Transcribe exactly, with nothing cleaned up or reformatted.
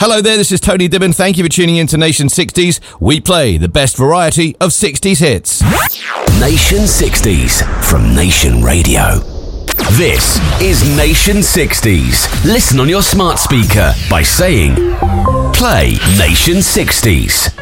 Hello there, this is Tony Dibben. Thank you for tuning in to Nation sixties. We play the best variety of sixties hits. Nation sixties from Nation Radio. This is Nation sixties. Listen on your smart speaker by saying, play Nation sixties.